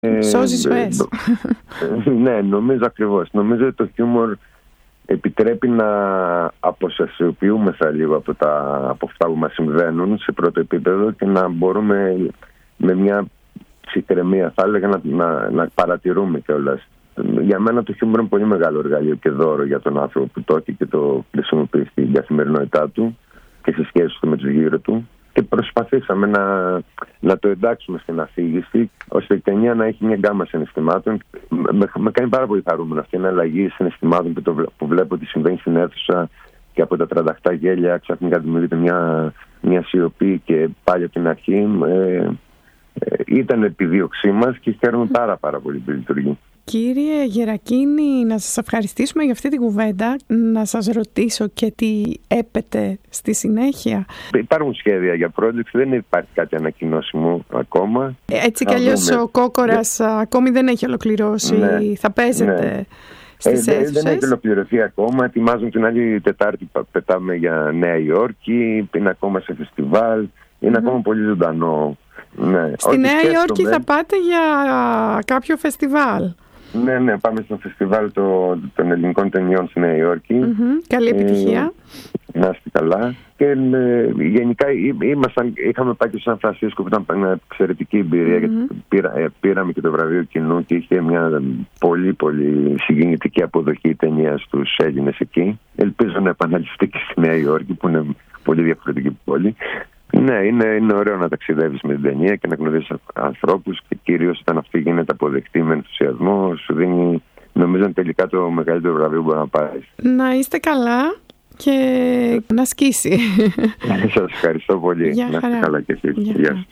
Σώζει ζωές. Ναι, νομίζω ακριβώς. Νομίζω ότι το χιούμορ επιτρέπει να αποστασιοποιούμεθα λίγο από αυτά που μας συμβαίνουν σε πρώτο επίπεδο και να μπορούμε με μια ψυχραιμία, θα έλεγα, να παρατηρούμε κιόλας. Για μένα το χιούμορ είναι πολύ μεγάλο εργαλείο και δώρο για τον άνθρωπο που το έχει και το χρησιμοποιεί στην καθημερινότητά του και στις σχέσεις του με τους γύρω του. Και προσπαθήσαμε να το εντάξουμε στην αφήγηση, ώστε η ταινία να έχει μια γκάμα συναισθημάτων. Με κάνει πάρα πολύ χαρούμενο αυτή η αλλαγή συναισθημάτων που βλέπω ότι συμβαίνει στην αίθουσα, και από τα τρανταχτά γέλια ξαφνικά δημιουργείται μια σιωπή, και πάλι από την αρχή ήταν επιδίωξή μας και χαίρομαι πάρα πολύ που λειτουργεί. Κύριε Γερακίνη, να σας ευχαριστήσουμε για αυτή την κουβέντα. Να σας ρωτήσω και τι έπεται στη συνέχεια. Υπάρχουν σχέδια για project, δεν υπάρχει κάτι ανακοινώσιμο ακόμα. Έτσι κι αλλιώς ο Κόκορας ακόμη δεν έχει ολοκληρώσει. Ναι. Θα παίζετε στις αίθουσες. Δεν έχει ολοκληρωθεί ακόμα. Ετοιμάζουν την άλλη Τετάρτη, πετάμε για Νέα Υόρκη. Είναι ακόμα σε φεστιβάλ. Είναι ακόμα πολύ ζωντανό. Ναι. Στη Νέα Υόρκη θα πάτε για κάποιο φεστιβάλ. Ναι, πάμε στο φεστιβάλ των ελληνικών ταινιών στη Νέα Υόρκη. Καλή επιτυχία. Να είστε καλά. Και γενικά είχαμε πάει και στο Σαν Φρανσίσκο, που ήταν μια εξαιρετική εμπειρία, γιατί πήραμε και το βραβείο κοινού και είχε μια πολύ συγκινητική αποδοχή η ταινία στους Έλληνες εκεί. Ελπίζω να επαναληφθεί και στη Νέα Υόρκη, που είναι πολύ διαφορετική πόλη. Ναι, είναι ωραίο να ταξιδεύεις με την ταινία και να γνωρίζεις ανθρώπους, και κυρίως όταν αυτή γίνεται αποδεκτή με ενθουσιασμό, σου δίνει, νομίζω, τελικά το μεγαλύτερο βραβείο που μπορεί να πάρεις. Να είστε καλά και να σκίσει. Σας ευχαριστώ πολύ. Γεια να είστε καλά και εσείς. Γεια σας.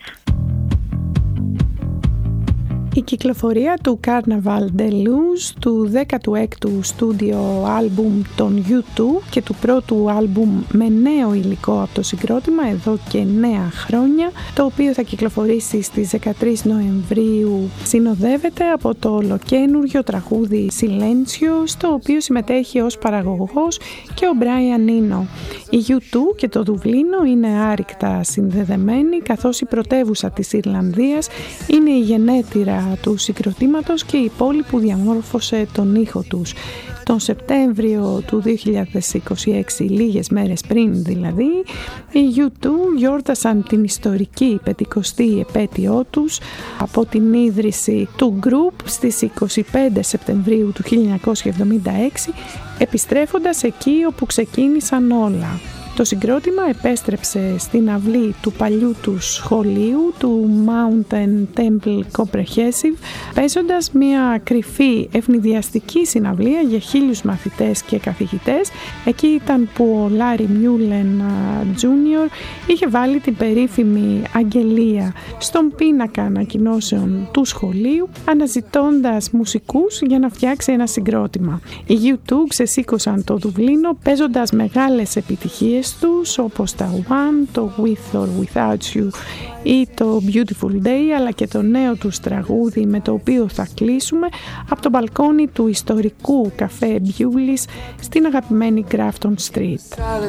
Η κυκλοφορία του Carnaval de Luz, του 16ου στούντιο άλμπουμ των U2 και του πρώτου άλμπουμ με νέο υλικό από το συγκρότημα εδώ και 9 χρόνια, το οποίο θα κυκλοφορήσει στις 13 Νοεμβρίου, συνοδεύεται από το ολοκαίνουργιο τραγούδι Silencio, στο οποίο συμμετέχει ως παραγωγός και ο Brian Eno. Η U2 και το Δουβλίνο είναι άρρηκτα συνδεδεμένοι, καθώς η πρωτεύουσα της Ιρλανδίας είναι η γενέτειρα του συγκροτήματος και η πόλη που διαμόρφωσε τον ήχο τους. Τον Σεπτέμβριο του 2026, λίγες μέρες πριν δηλαδή, οι U2 γιόρτασαν την ιστορική 50η επέτειό τους από την ίδρυση του group στις 25 Σεπτεμβρίου του 1976, επιστρέφοντας εκεί όπου ξεκίνησαν όλα. Το συγκρότημα επέστρεψε στην αυλή του παλιού του σχολείου, του Mountain Temple Comprehensive, παίζοντας μια κρυφή ευνηδιαστική συναυλία για 1.000 μαθητές και καθηγητές. Εκεί ήταν που ο Larry Mullen Jr. είχε βάλει την περίφημη αγγελία στον πίνακα ανακοινώσεων του σχολείου, αναζητώντας μουσικούς για να φτιάξει ένα συγκρότημα. Οι U2 ξεσήκωσαν το Δουβλίνο παίζοντας μεγάλες επιτυχίες τους, όπως τα One, το With or Without You ή το Beautiful Day, αλλά και το νέο τους τραγούδι με το οποίο θα κλείσουμε από το μπαλκόνι του ιστορικού καφέ Bewley's στην αγαπημένη Grafton Street.